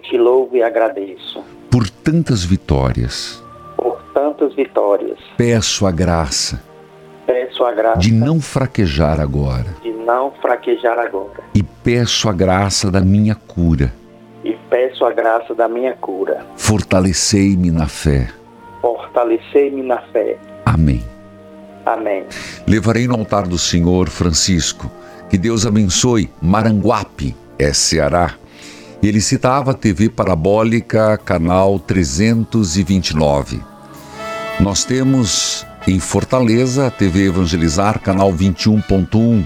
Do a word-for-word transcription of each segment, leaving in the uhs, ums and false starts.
te louvo e agradeço por tantas vitórias. por tantas vitórias. Peço a graça Peço a graça de não fraquejar agora. de não fraquejar agora. E peço a graça da minha cura. E peço a graça da minha cura. Fortalecei-me na fé. Fortalecei-me na fé. Amém. Amém. Levarei no altar do Senhor Francisco. Que Deus abençoe Maranguape, é Ceará. Ele citava a T V Parabólica, canal trezentos e vinte e nove. Nós temos em Fortaleza a T V Evangelizar, canal vinte e um ponto um.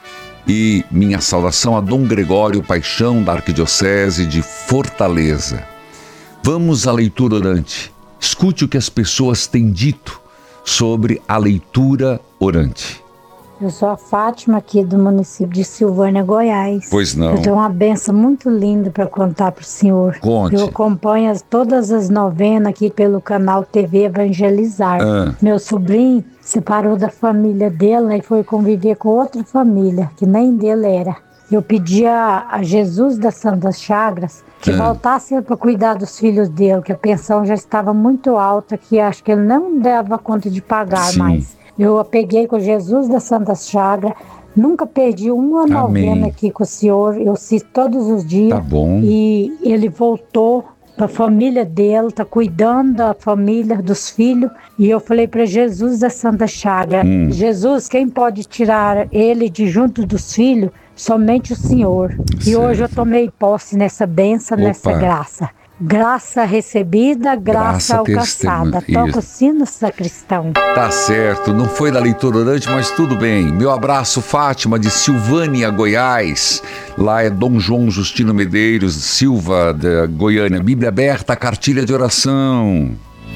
E minha saudação a Dom Gregório Paixão, da Arquidiocese de Fortaleza. Vamos à leitura orante. Escute o que as pessoas têm dito sobre a leitura orante. Eu sou a Fátima, aqui do município de Silvânia, Goiás. Pois não. Eu tenho uma benção muito linda para contar para o senhor. Conte. Eu acompanho as, todas as novenas aqui pelo canal T V Evangelizar. Ah. Meu sobrinho separou da família dele e foi conviver com outra família, que nem dele era. Eu pedi a, a Jesus das Santas Chagras que Ah. voltasse para cuidar dos filhos dele, que a pensão já estava muito alta, que acho que ele não dava conta de pagar Sim. mais. Eu a peguei com Jesus das Santas Chagras, nunca perdi uma Amém. novena aqui com o senhor, eu assisto todos os dias. Tá bom. E ele voltou para a família dele, tá cuidando da família, dos filhos. E eu falei para Jesus da Santa Chaga, Hum. Jesus, quem pode tirar ele de junto dos filhos? Somente o Senhor. E Certo. hoje eu tomei posse nessa bênção, Opa. nessa graça. Graça recebida, graça, Graça alcançada. testemunha. Toca o sino, sacristão. Tá certo, não foi da leitura orante, mas tudo bem. Meu abraço, Fátima, de Silvânia, Goiás. Lá é Dom João Justino Medeiros Silva, da Goiânia. Bíblia aberta, cartilha de oração.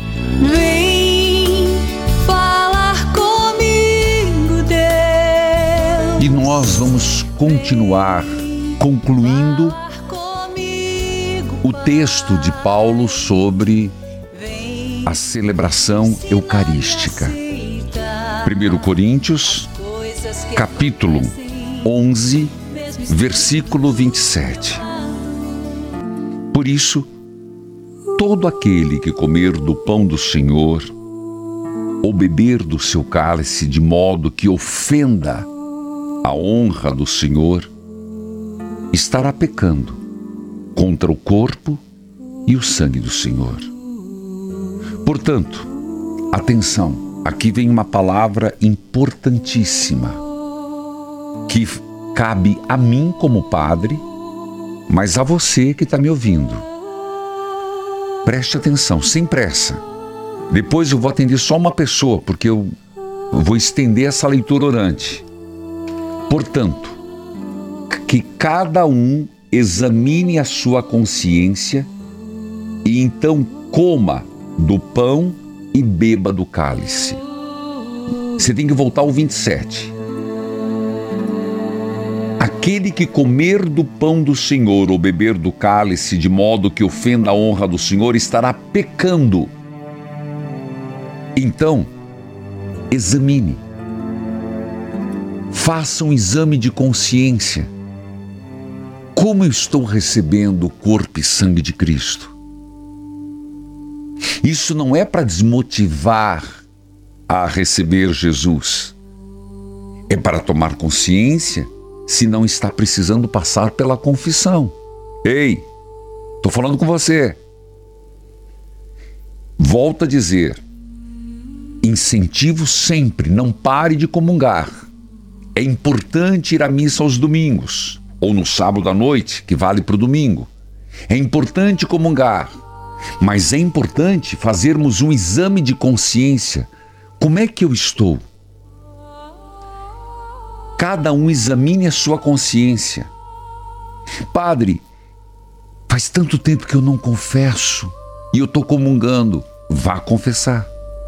Vem falar comigo, Deus. E nós vamos continuar concluindo o texto de Paulo sobre a celebração eucarística. primeiro Coríntios, capítulo onze, versículo vinte e sete. Por isso, todo aquele que comer do pão do Senhor ou beber do seu cálice de modo que ofenda a honra do Senhor, estará pecando contra o corpo e o sangue do Senhor. Portanto, atenção, aqui vem uma palavra importantíssima que cabe a mim como padre, mas a você que está me ouvindo. Preste atenção, sem pressa. Depois eu vou atender só uma pessoa, porque eu vou estender essa leitura orante. Portanto, que cada um examine a sua consciência e então coma do pão e beba do cálice. Você tem que voltar ao vinte e sete. Aquele que comer do pão do Senhor ou beber do cálice de modo que ofenda a honra do Senhor estará pecando. Então, examine. Faça um exame de consciência. Como eu estou recebendo o corpo e sangue de Cristo? Isso não é para desmotivar a receber Jesus. É para tomar consciência se não está precisando passar pela confissão. Ei, estou falando com você. Volto a dizer, incentivo sempre, não pare de comungar. É importante ir à missa aos domingos, ou no sábado à noite, que vale para o domingo. É importante comungar, mas é importante fazermos um exame de consciência. Como é que eu estou? Cada um examine a sua consciência. Padre, faz tanto tempo que eu não confesso e eu estou comungando. Vá confessar.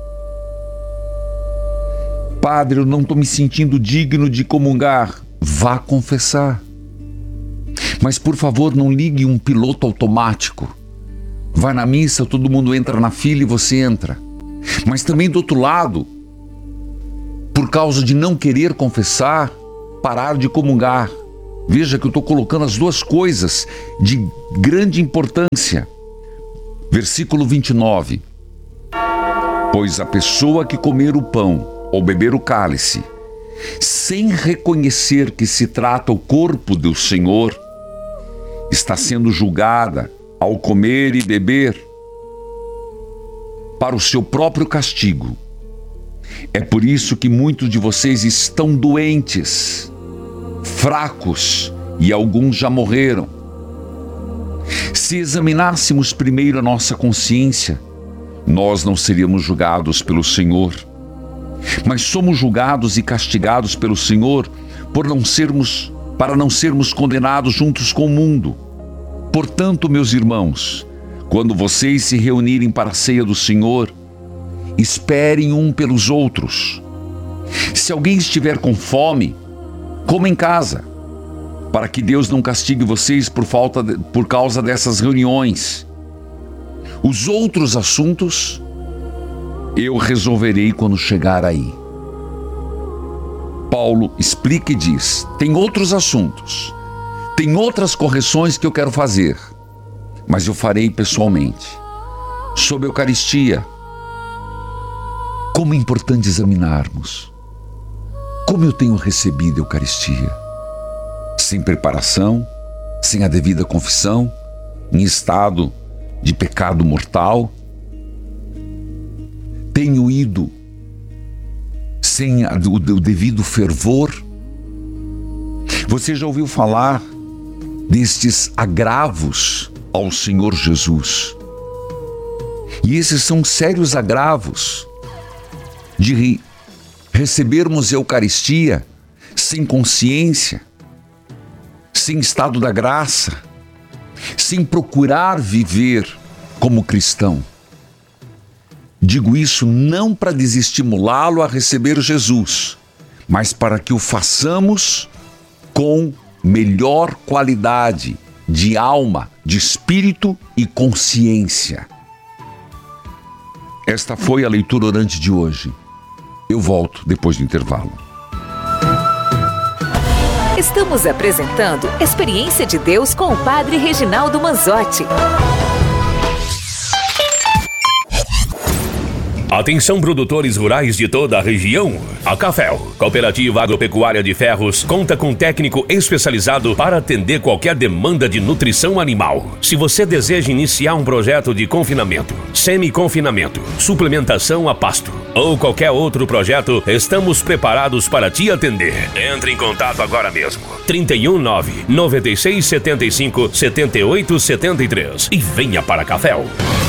Padre, eu não estou me sentindo digno de comungar. Vá confessar. Mas, por favor, não ligue um piloto automático. Vai na missa, todo mundo entra na fila e você entra. Mas também do outro lado, por causa de não querer confessar, parar de comungar. Veja que eu estou colocando as duas coisas de grande importância. Versículo vinte e nove. Pois a pessoa que comer o pão ou beber o cálice, sem reconhecer que se trata o corpo do Senhor, está sendo julgada ao comer e beber para o seu próprio castigo. É por isso que muitos de vocês estão doentes, fracos, e alguns já morreram. Se examinássemos primeiro a nossa consciência, nós não seríamos julgados pelo Senhor, mas somos julgados e castigados pelo Senhor por não sermos, para não sermos condenados juntos com o mundo. Portanto, meus irmãos, quando vocês se reunirem para a ceia do Senhor, esperem um pelos outros. Se alguém estiver com fome, coma em casa, para que Deus não castigue vocês por falta de, por causa dessas reuniões. Os outros assuntos eu resolverei quando chegar aí. Paulo explica e diz: tem outros assuntos, tem outras correções que eu quero fazer, mas eu farei pessoalmente. Sobre a Eucaristia, como é importante examinarmos como eu tenho recebido a Eucaristia, sem preparação, sem a devida confissão, em estado de pecado mortal. Tenho ido sem a, o, o devido fervor. Você já ouviu falar destes agravos ao Senhor Jesus? E esses são sérios agravos de recebermos a Eucaristia sem consciência, sem estado da graça, sem procurar viver como cristão. Digo isso não para desestimulá-lo a receber Jesus, mas para que o façamos com melhor qualidade de alma, de espírito e consciência. Esta foi a leitura orante de hoje. Eu volto depois do intervalo. Estamos apresentando Experiência de Deus com o Padre Reginaldo Manzotti. Atenção, produtores rurais de toda a região. A Cafel, Cooperativa Agropecuária de Ferros, conta com técnico especializado para atender qualquer demanda de nutrição animal. Se você deseja iniciar um projeto de confinamento, semi-confinamento, suplementação a pasto ou qualquer outro projeto, estamos preparados para te atender. Entre em contato agora mesmo. trinta e um, nove, noventa e seis, setenta e cinco, setenta e oito, setenta e três e venha para a Cafel.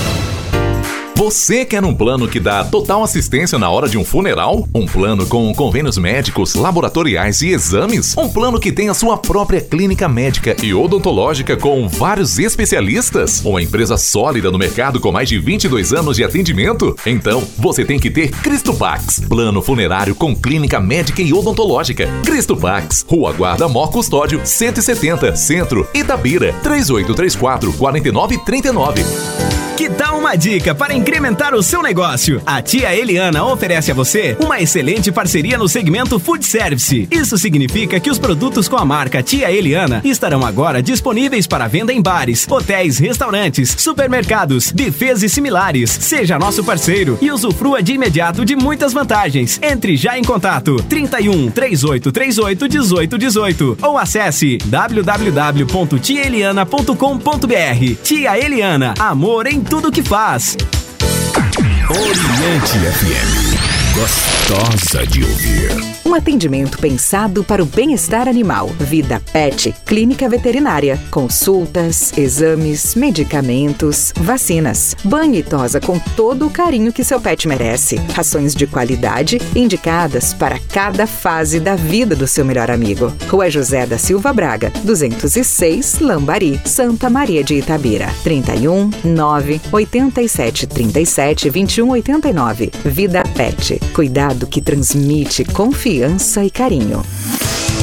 Você quer um plano que dá total assistência na hora de um funeral? Um plano com convênios médicos, laboratoriais e exames? Um plano que tem a sua própria clínica médica e odontológica com vários especialistas? Uma empresa sólida no mercado com mais de vinte e dois anos de atendimento? Então, você tem que ter Cristopax, plano funerário com clínica médica e odontológica. Cristopax, Rua Guarda Mor Custódio, cento e setenta, Centro, Itabira, três oito três quatro, quatro nove três nove. Que tal uma dica para incrementar o seu negócio? A Tia Eliana oferece a você uma excelente parceria no segmento Food Service. Isso significa que os produtos com a marca Tia Eliana estarão agora disponíveis para venda em bares, hotéis, restaurantes, supermercados, buffets e similares. Seja nosso parceiro e usufrua de imediato de muitas vantagens. Entre já em contato trinta e um, trinta e oito, trinta e oito, dezoito, dezoito ou acesse w w w ponto tia eliana ponto com ponto b r. Tia Eliana, amor em tudo que faz. Oriente F M. Gostosa de ouvir. Um atendimento pensado para o bem-estar animal. Vida Pet, clínica veterinária. Consultas, exames, medicamentos, vacinas. Banho e tosa com todo o carinho que seu pet merece. Rações de qualidade indicadas para cada fase da vida do seu melhor amigo. Rua José da Silva Braga, duzentos e seis, Lambari, Santa Maria de Itabira. trinta e um, nove, oitenta e sete, trinta e sete, vinte e um, oitenta e nove. Vida Pet. Cuidado que transmite confiança e carinho.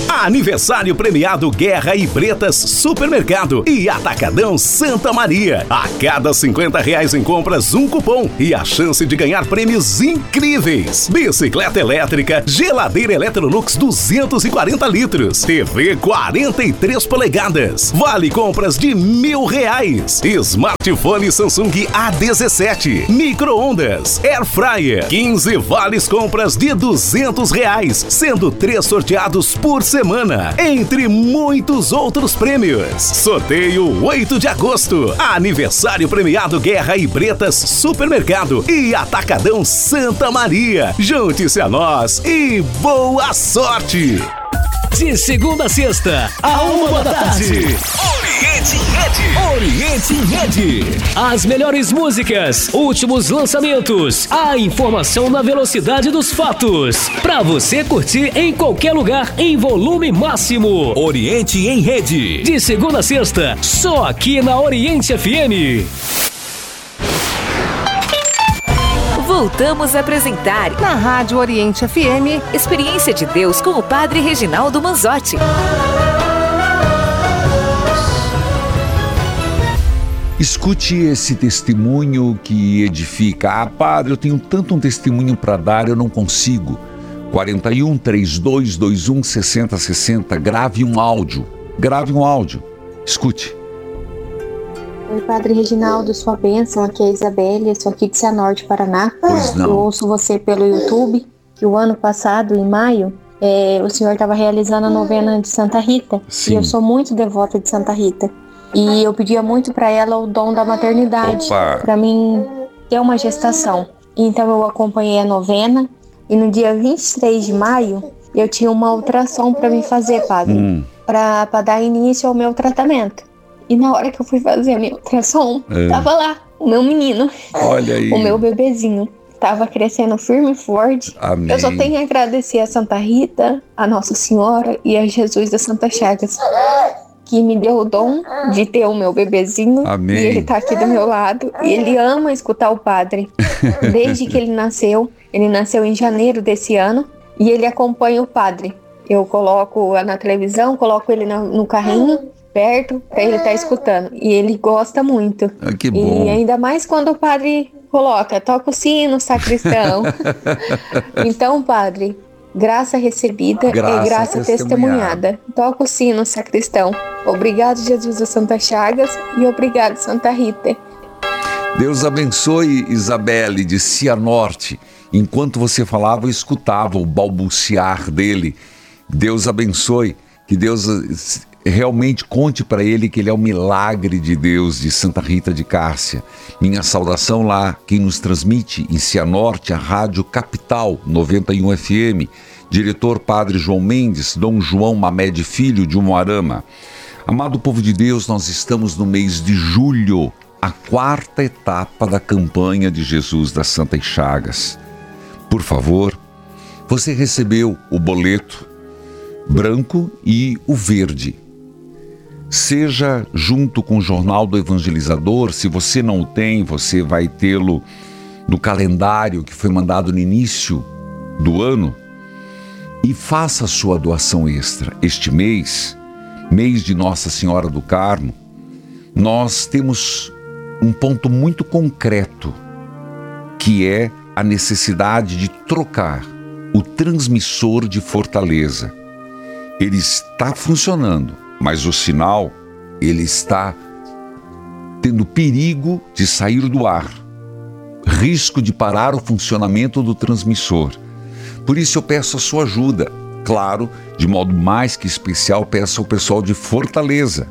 Aniversário premiado Guerra e Bretas Supermercado e Atacadão Santa Maria. A cada cinquenta reais em compras, um cupom e a chance de ganhar prêmios incríveis. Bicicleta elétrica, geladeira Electrolux duzentos e quarenta litros, T V quarenta e três polegadas, vale compras de mil reais, smartphone Samsung A dezessete, micro-ondas, air fryer, quinze vales compras de duzentos reais, sendo três sorteados por semana, entre muitos outros prêmios. Sorteio oito de agosto. Aniversário premiado Guerra e Bretas Supermercado e Atacadão Santa Maria. Junte-se a nós e boa sorte! De segunda a sexta, a uma da tarde. Oriente em Rede. Oriente em Rede. As melhores músicas, últimos lançamentos, a informação na velocidade dos fatos. Pra você curtir em qualquer lugar em volume máximo. Oriente em Rede. De segunda a sexta, só aqui na Oriente F M. Voltamos a apresentar na Rádio Oriente F M, Experiência de Deus com o Padre Reginaldo Manzotti. Escute esse testemunho que edifica. Ah, padre, eu tenho tanto um testemunho para dar, eu não consigo. quarenta e um, trinta e dois, vinte e um, sessenta, sessenta. Grave um áudio. Grave um áudio. Escute. Oi, Padre Reginaldo, sua bênção, aqui é a Isabelle, eu sou aqui de Cianorte, Paraná. Pois não. Eu ouço você pelo YouTube, que o ano passado, em maio, é, o senhor estava realizando a novena de Santa Rita. Sim. E eu sou muito devota de Santa Rita. E eu pedia muito para ela o dom da maternidade, para mim ter uma gestação. Então eu acompanhei a novena e no dia vinte e três de maio eu tinha uma ultrassom para me fazer, padre, hum. para dar início ao meu tratamento. E na hora que eu fui fazer a minha ultrassom, é. tava lá o meu menino. Olha aí. O meu bebezinho. Tava crescendo firme e forte. Amém. Eu só tenho a agradecer a Santa Rita, a Nossa Senhora e a Jesus da Santa Chagas, que me deu o dom de ter o meu bebezinho. Amém. E ele tá aqui do meu lado. E ele ama escutar o padre. Desde que ele nasceu. Ele nasceu em janeiro desse ano. E ele acompanha o padre. Eu coloco na televisão, coloco ele no, no carrinho perto para ele estar tá escutando. E ele gosta muito. Ah, que bom. E ainda mais quando o padre coloca, toca o sino, sacristão. Então, padre, graça recebida graça é graça testemunhada. testemunhada. Toca o sino, sacristão. Obrigado, Jesus da Santa Chagas, e obrigado, Santa Rita. Deus abençoe, Isabelle, de Cianorte. Enquanto você falava, eu escutava o balbuciar dele. Deus abençoe. Que Deus realmente conte para ele que ele é o milagre de Deus de Santa Rita de Cássia. Minha saudação lá, quem nos transmite em Cianorte, a Rádio Capital noventa e um F M, diretor Padre João Mendes, Dom João Mamed Filho de Umuarama. Amado povo de Deus, nós estamos no mês de julho, a quarta etapa da campanha de Jesus das Santas Chagas. Por favor, você recebeu o boleto branco e o verde. Seja junto com o Jornal do Evangelizador. Se você não o tem, você vai tê-lo no calendário que foi mandado no início do ano. E faça a sua doação extra. Este mês, mês de Nossa Senhora do Carmo, nós temos um ponto muito concreto, que é a necessidade de trocar o transmissor de Fortaleza. Ele está funcionando, mas o sinal, ele está tendo perigo de sair do ar, risco de parar o funcionamento do transmissor. Por isso eu peço a sua ajuda. Claro, de modo mais que especial, peço ao pessoal de Fortaleza,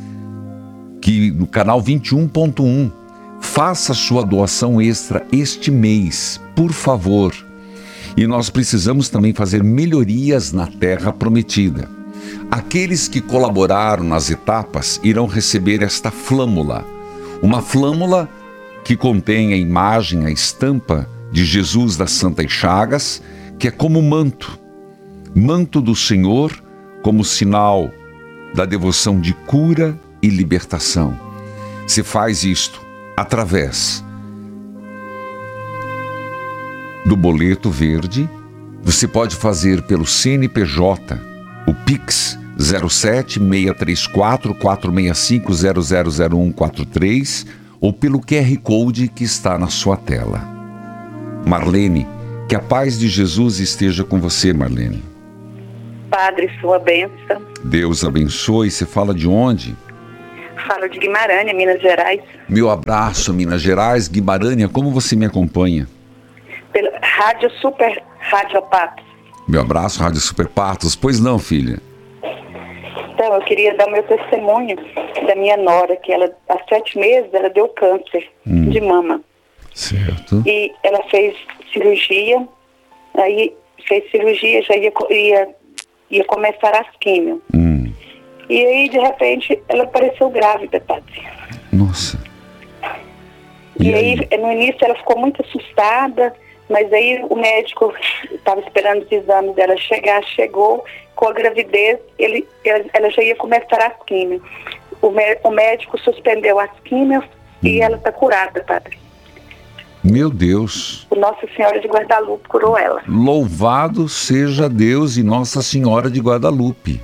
que no canal vinte e um ponto um, faça a sua doação extra este mês, por favor. E nós precisamos também fazer melhorias na Terra Prometida. Aqueles que colaboraram nas etapas irão receber esta flâmula. Uma flâmula que contém a imagem, a estampa de Jesus das Santas Chagas, que é como manto. Manto do Senhor como sinal da devoção de cura e libertação. Se faz isto através do boleto verde, você pode fazer pelo C N P J O Pix zero sete seis três quatro quatro seis cinco zero zero zero um quatro três ou pelo Q R Code que está na sua tela. Marlene, que a paz de Jesus esteja com você, Marlene. Padre, sua bênção. Deus abençoe. Você fala de onde? Falo de Guimarães, Minas Gerais. Meu abraço, Minas Gerais. Guimarães, como você me acompanha? Pela Rádio Super Rádio Patos. Meu abraço, Rádio Super Patos. Pois não, filha? Então, eu queria dar meu testemunho da minha nora, que ela, há sete meses, ela deu câncer hum. de mama. Certo. E ela fez cirurgia, aí fez cirurgia, já ia, ia, ia começar as químio. Hum. E aí, de repente, ela apareceu grávida, padre. Nossa. E, e aí, aí, no início, ela ficou muito assustada, mas aí o médico estava esperando os exames dela chegar, chegou, com a gravidez, ele, ela já ia começar as químios. O, o médico suspendeu as químios hum. e ela está curada, padre. Meu Deus. O Nossa Senhora de Guadalupe curou ela. Louvado seja Deus e Nossa Senhora de Guadalupe.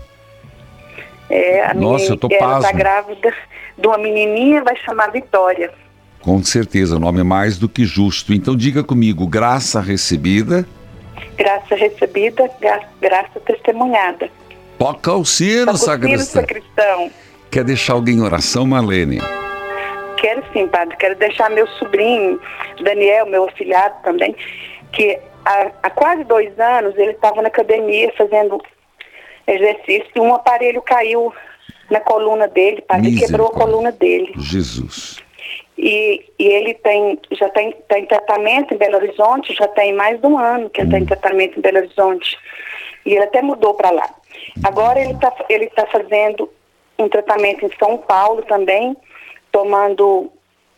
É, a Nossa, menina, eu tô ela pasmo. está grávida de uma menininha, vai chamar Vitória. Com certeza, o nome é mais do que justo. Então diga comigo, graça recebida. Graça recebida, gra graça testemunhada. Toca o sino, sacristão. sacristão. Quer deixar alguém em oração, Marlene? Quero sim, padre. Quero deixar meu sobrinho, Daniel, meu afilhado também, que há, há quase dois anos ele estava na academia fazendo exercício e um aparelho caiu na coluna dele, padre, e quebrou a coluna dele. Jesus. E, e ele tem, já tem, tá em tratamento em Belo Horizonte, já tem mais de um ano que ele está hum. em tratamento em Belo Horizonte. E ele até mudou para lá. Agora ele está ele tá fazendo um tratamento em São Paulo também, tomando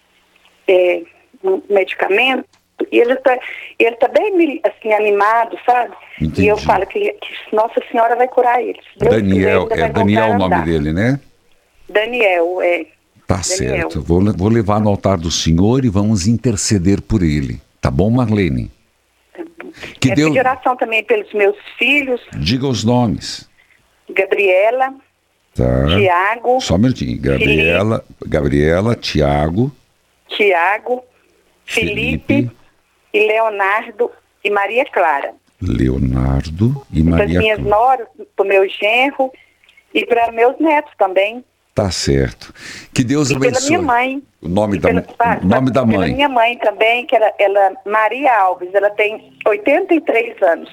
é, um medicamento. E ele está ele tá bem assim, animado, sabe? Entendi. E eu falo que, que Nossa Senhora vai curar ele. Daniel, é Daniel o nome dele, né? Daniel, é. Tá Daniel. Certo, vou, vou levar no altar do Senhor e vamos interceder por ele. Tá bom, Marlene? Tá bom. Que Quero Deus... pedir oração também pelos meus filhos. Diga os nomes. Gabriela, tá. Tiago. Só um minutinho. Gabriela, Felipe, Gabriela, Tiago. Tiago, Felipe, Felipe e Leonardo e Maria Clara. Leonardo e Maria Clara. Para as minhas noras, para o meu genro e para meus netos também. Tá certo. Que Deus e abençoe. Pela minha mãe. O nome, da, pela, o nome da mãe. Pela minha mãe também, que ela, ela Maria Alves, ela tem oitenta e três anos.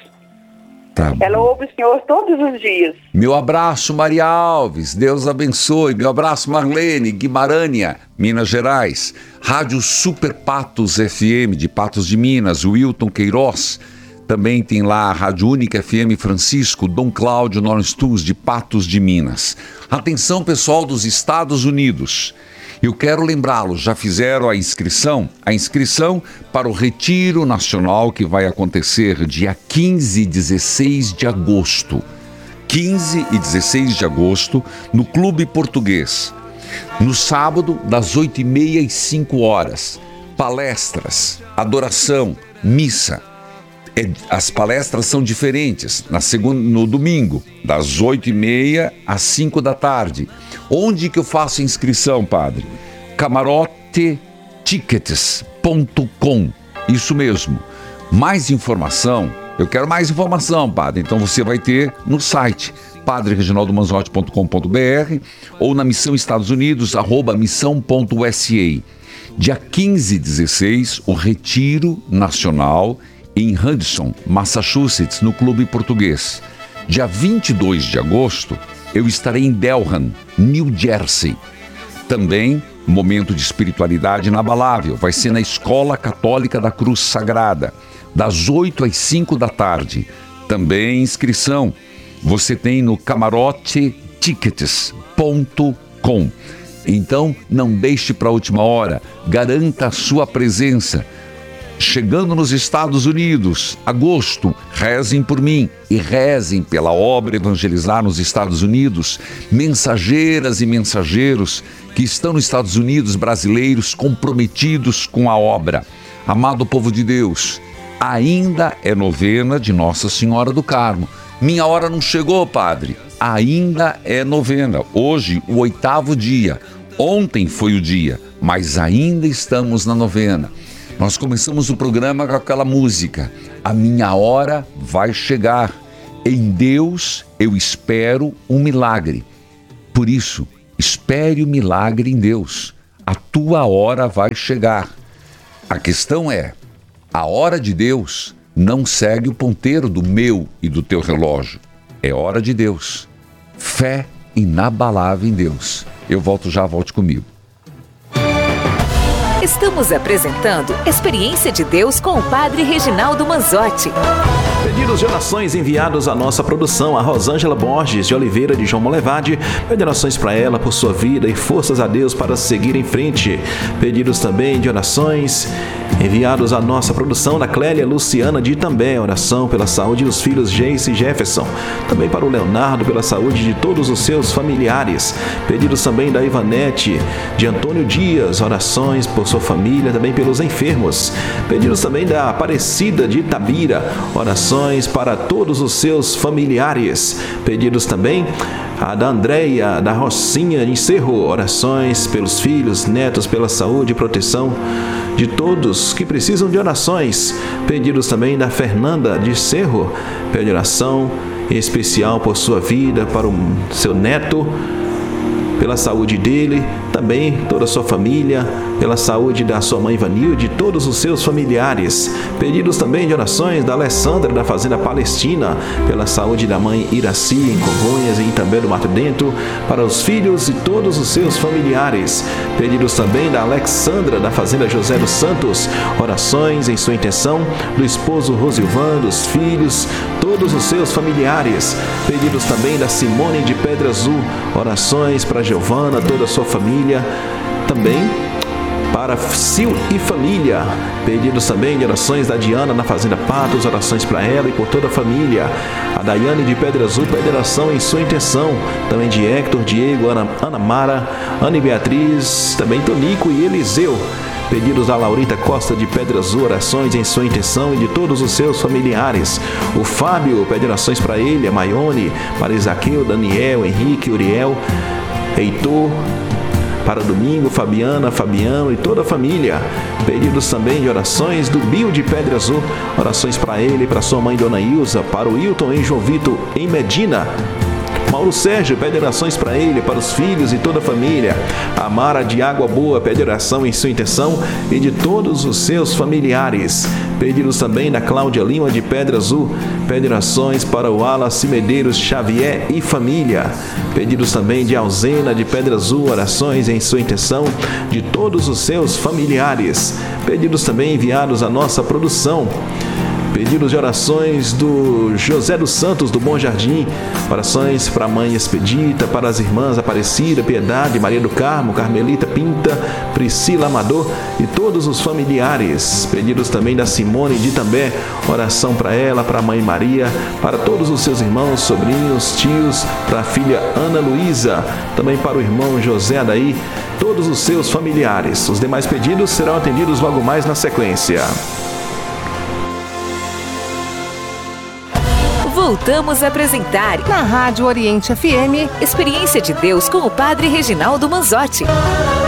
Tá ela bom. ouve o Senhor todos os dias. Meu abraço, Maria Alves. Deus abençoe. Meu abraço, Marlene, Guimarães, Minas Gerais. Rádio Super Patos F M, de Patos de Minas, Wilton Queiroz. Também tem lá a Rádio Única F M Francisco, Dom Cláudio Nornstus, de Patos de Minas. Atenção, pessoal dos Estados Unidos. Eu quero lembrá-los, já fizeram a inscrição? A inscrição para o Retiro Nacional que vai acontecer dia quinze e dezesseis de agosto. quinze e dezesseis de agosto, no Clube Português. No sábado, das oito e meia às cinco horas. Palestras, adoração, missa. As palestras são diferentes, na segunda, no domingo, das oito e meia às cinco da tarde. Onde que eu faço inscrição, padre? camarote tickets ponto com. Isso mesmo. Mais informação, eu quero mais informação, padre. Então você vai ter no site padre reginaldo manzotti ponto com ponto b r ou na Missão Estados Unidos, arroba missão ponto u s a. Dia quinze e dezesseis, o Retiro Nacional em Hudson, Massachusetts, no Clube Português. Dia vinte e dois de agosto, eu estarei em Delran, New Jersey. Também, momento de espiritualidade inabalável, vai ser na Escola Católica da Cruz Sagrada, das oito às cinco da tarde. Também inscrição, você tem no camarote tickets ponto com. Então, não deixe para a última hora, garanta a sua presença. Chegando nos Estados Unidos, agosto, rezem por mim e rezem pela obra Evangelizar nos Estados Unidos, mensageiras e mensageiros que estão nos Estados Unidos, brasileiros comprometidos com a obra. Amado povo de Deus, ainda é novena de Nossa Senhora do Carmo. Minha hora não chegou, padre. Ainda é novena. Hoje, o oitavo dia. Ontem foi o dia, mas ainda estamos na novena. Nós começamos o programa com aquela música. A minha hora vai chegar. Em Deus eu espero um milagre. Por isso, espere o milagre em Deus. A tua hora vai chegar. A questão é, a hora de Deus não segue o ponteiro do meu e do teu relógio. É hora de Deus. Fé inabalável em Deus. Eu volto já, volte comigo. Estamos apresentando Experiência de Deus com o Padre Reginaldo Manzotti. Pedidos de orações enviados à nossa produção, a Rosângela Borges de Oliveira de João Molevade. Pede orações para ela, por sua vida e forças a Deus para seguir em frente. Pedidos também de orações enviados à nossa produção, da Clélia Luciana de Itambé. Oração pela saúde dos filhos Jace e Jefferson. Também para o Leonardo, pela saúde de todos os seus familiares. Pedidos também da Ivanete de Antônio Dias. Orações por sua família, também pelos enfermos. Pedidos também da Aparecida de Itabira. Orações para todos os seus familiares. Pedidos também a da Andréia, da Rocinha de Cerro. Orações pelos filhos, netos, pela saúde e proteção de todos que precisam de orações. Pedidos também da Fernanda de Cerro. Pede oração especial por sua vida, para o seu neto, pela saúde dele, também toda a sua família, pela saúde da sua mãe Vanilde e de todos os seus familiares. Pedidos também de orações da Alessandra da Fazenda Palestina, pela saúde da mãe Iraci em Congonhas e também do Mato Dentro, para os filhos e todos os seus familiares. Pedidos também da Alexandra da Fazenda José dos Santos, orações em sua intenção do esposo Rosilvan, dos filhos, todos os seus familiares. Pedidos também da Simone de Pedra Azul, orações para Giovana, toda a sua família, também para Sil e família. Pedidos também de orações da Diana na Fazenda Patos, orações para ela e por toda a família. A Daiane de Pedra Azul pede oração em sua intenção, também de Hector, Diego, Ana, Ana Mara, Ana e Beatriz, também Tonico e Eliseu. Pedidos da Laurita Costa de Pedra Azul, orações em sua intenção e de todos os seus familiares. O Fábio pede orações para ele, a Maione, para Isaqueu, Daniel, Henrique, Uriel, Heitor, para Domingo, Fabiana, Fabiano e toda a família. Pedidos também de orações do Bio de Pedra Azul, orações para ele e para sua mãe Dona Ilza, para o Hilton em João Vitor, em Medina. Mauro Sérgio pede orações para ele, para os filhos e toda a família. A Mara de Água Boa pede oração em sua intenção e de todos os seus familiares. Pedidos também da Cláudia Lima de Pedra Azul, pede orações para o Wallace Medeiros Xavier e família. Pedidos também de Alzena de Pedra Azul, orações em sua intenção de todos os seus familiares. Pedidos também enviados à nossa produção. Pedidos de orações do José dos Santos, do Bom Jardim. Orações para a mãe Expedita, para as irmãs Aparecida, Piedade, Maria do Carmo, Carmelita Pinta, Priscila Amador e todos os familiares. Pedidos também da Simone de Itambé. Oração para ela, para a mãe Maria, para todos os seus irmãos, sobrinhos, tios, para a filha Ana Luísa, também para o irmão José Adaí, todos os seus familiares. Os demais pedidos serão atendidos logo mais na sequência. Voltamos a apresentar na Rádio Oriente F M Experiência de Deus com o Padre Reginaldo Manzotti.